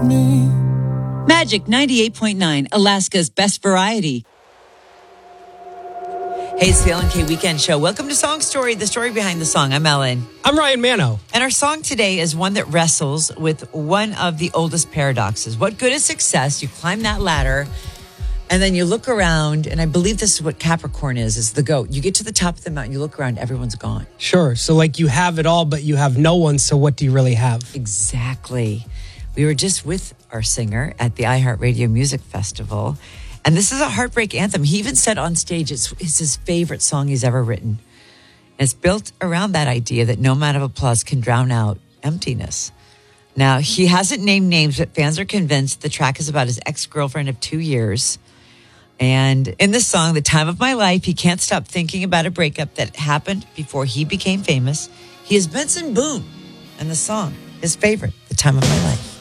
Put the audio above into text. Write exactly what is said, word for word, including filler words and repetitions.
Magic ninety-eight point nine, Alaska's best variety. Hey, it's the Ellen K Weekend Show. Welcome to Song Story, the story behind the song. I'm Ellen. I'm Ryan Mano. And our song today is one that wrestles with one of the oldest paradoxes. What good is success? You climb that ladder, and then you look around, and I believe this is what Capricorn is, is the goat. You get to the top of the mountain, you look around, everyone's gone. Sure. So like you have it all, but you have no one. So what do you really have? Exactly. We were just with our singer at the iHeartRadio Music Festival, and this is a heartbreak anthem. He even said on stage it's, it's his favorite song he's ever written. And it's built around that idea that no amount of applause can drown out emptiness. Now, he hasn't named names, but fans are convinced the track is about his ex-girlfriend of two years. And in this song, The Time of My Life, he can't stop thinking about a breakup that happened before he became famous. He is Benson Boone, and the song, his favorite, The Time of My Life.